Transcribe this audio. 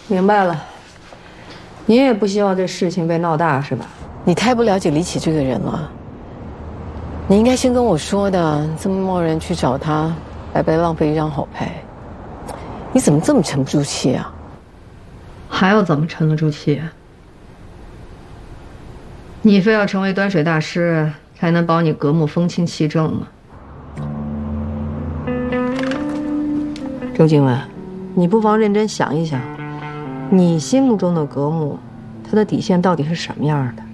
明白了，你也不希望这事情被闹大是吧？ 你太不了解李启这个人了。你应该先跟我说的，这么贸然去找他，白白浪费一张好牌。你怎么这么沉不住气啊？ 还要怎么沉得住气？你非要成为端水大师，才能保你格木风清气正吗？周静雯，你不妨认真想一想，你心目中的格木，他的底线到底是什么样的？